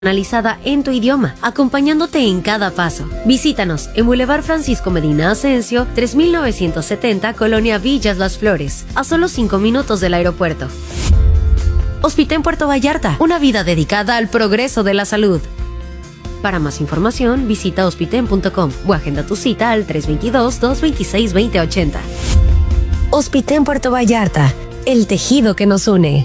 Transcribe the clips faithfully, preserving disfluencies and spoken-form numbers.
analizada en tu idioma, acompañándote en cada paso. Visítanos en Boulevard Francisco Medina Asensio, tres mil novecientos setenta, Colonia Villas Las Flores, a solo cinco minutos del aeropuerto. Hospitén Puerto Vallarta, una vida dedicada al progreso de la salud. Para más información, visita hospiten punto com o agenda tu cita al tres dos dos, dos dos seis, dos cero ocho cero. Hospitén Puerto Vallarta, el tejido que nos une.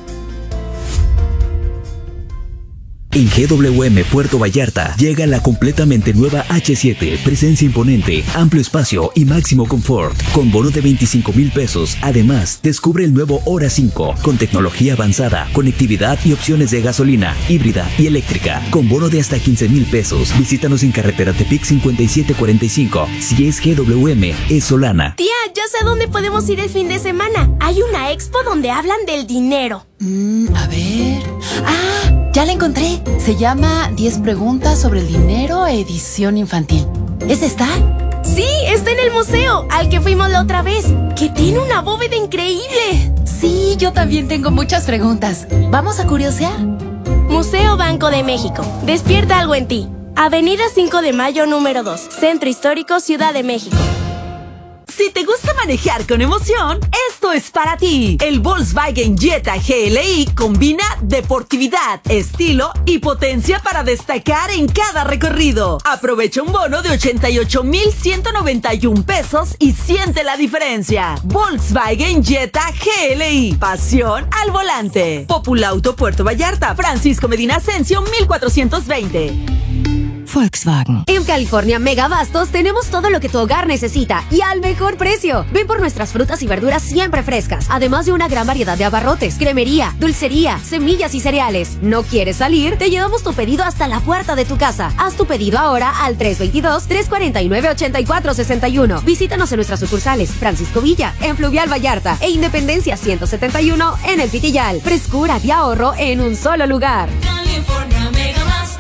En G W M Puerto Vallarta llega la completamente nueva H siete, presencia imponente, amplio espacio y máximo confort, con bono de veinticinco mil pesos. Además, descubre el nuevo Hora cinco, con tecnología avanzada, conectividad y opciones de gasolina, híbrida y eléctrica, con bono de hasta quince mil pesos. Visítanos en carretera Tepic cincuenta y siete cuarenta y cinco. Si es G W M, es Solana. Tía, ya sé a dónde podemos ir el fin de semana. Hay una expo donde hablan del dinero. Mm, a ver... ¡Ah! Ya la encontré. Se llama diez preguntas sobre el dinero, edición infantil. ¿Es esta? Sí, está en el museo, al que fuimos la otra vez, que tiene una bóveda increíble. Sí, yo también tengo muchas preguntas. ¿Vamos a curiosear? Museo Banco de México. Despierta algo en ti. Avenida cinco de Mayo, número dos. Centro Histórico, Ciudad de México. Si te gusta manejar con emoción, esto es para ti. El Volkswagen Jetta G L I combina deportividad, estilo y potencia para destacar en cada recorrido. Aprovecha un bono de ochenta y ocho mil ciento noventa y uno pesos y siente la diferencia. Volkswagen Jetta G L I. Pasión al volante. Populauto Puerto Vallarta, Francisco Medina Asensio, mil cuatrocientos veinte. Volkswagen. En California Mega Bastos tenemos todo lo que tu hogar necesita y al mejor precio. Ven por nuestras frutas y verduras siempre frescas, además de una gran variedad de abarrotes, cremería, dulcería, semillas y cereales. ¿No quieres salir? Te llevamos tu pedido hasta la puerta de tu casa. Haz tu pedido ahora al tres dos dos, tres cuatro nueve, ocho cuatro seis uno. Visítanos en nuestras sucursales Francisco Villa, en Fluvial Vallarta e Independencia ciento setenta y uno en El Pitillal. Frescura y ahorro en un solo lugar. California Mega Bastos.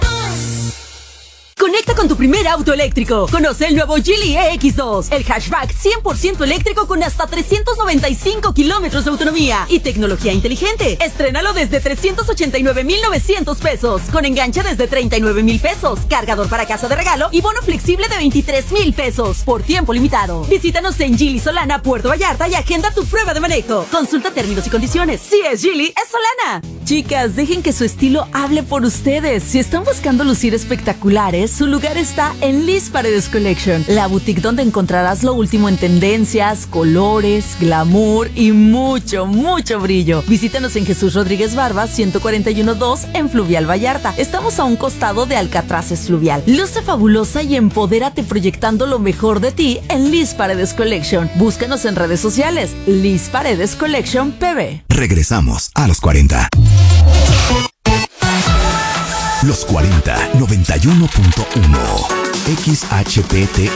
Conecta con tu primer auto eléctrico. Conoce el nuevo Geely E X dos, el hatchback cien por ciento eléctrico con hasta trescientos noventa y cinco kilómetros de autonomía y tecnología inteligente. Estrénalo desde trescientos ochenta y nueve mil novecientos pesos, con enganche desde treinta y nueve mil pesos, cargador para casa de regalo y bono flexible de veintitrés mil pesos por tiempo limitado. Visítanos en Geely Solana, Puerto Vallarta y agenda tu prueba de manejo. Consulta términos y condiciones. Si es Geely, es Solana. Chicas, dejen que su estilo hable por ustedes. Si están buscando lucir espectaculares, su lugar está en Liz Paredes Collection, la boutique donde encontrarás lo último en tendencias, colores, glamour y mucho, mucho brillo. Visítanos en Jesús Rodríguez Barba, ciento cuarenta y uno dos en Fluvial Vallarta. Estamos a un costado de Alcatraces Fluvial. Luce fabulosa y empodérate proyectando lo mejor de ti en Liz Paredes Collection. Búscanos en redes sociales, Liz Paredes Collection P B. Regresamos a los cuarenta. Los cuarenta, noventa y uno punto uno. X H P T